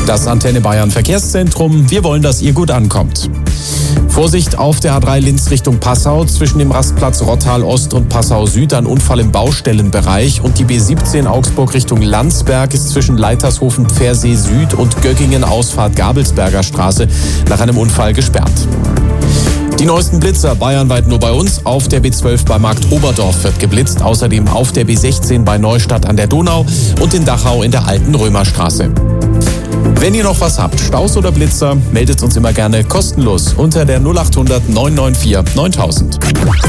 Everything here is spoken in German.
Das Antenne Bayern Verkehrszentrum. Wir wollen, dass ihr gut ankommt. Vorsicht auf der A3 Linz Richtung Passau. Zwischen dem Rastplatz Rottal Ost und Passau Süd ein Unfall im Baustellenbereich. Und die B17 Augsburg Richtung Landsberg ist zwischen Leitershofen Pfersee Süd und Göggingen Ausfahrt Gabelsberger Straße nach einem Unfall gesperrt. Die neuesten Blitzer bayernweit nur bei uns. Auf der B12 bei Markt Oberdorf wird geblitzt. Außerdem auf der B16 bei Neustadt an der Donau und in Dachau in der Alten Römerstraße. Wenn ihr noch was habt, Staus oder Blitzer, meldet uns immer gerne kostenlos unter der 0800 994 9000.